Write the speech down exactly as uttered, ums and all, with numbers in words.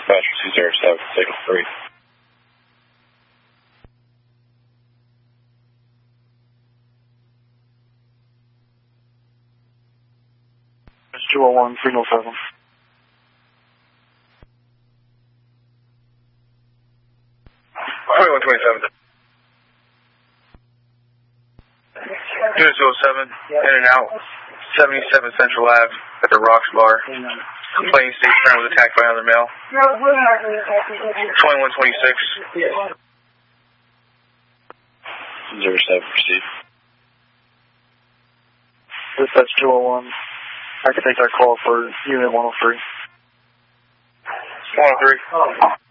Dispatcher two zero seven, signal three. two oh one, signal seven. twenty-one twenty-seven. Unit two oh seven, in and out, seventy-seven Central Ave at the Rocks Bar. Complaining state friend was attacked by another male. twenty-one twenty-six. zero seven, proceed. Dispatch two oh one. I can take that call for Unit one oh three. one oh three.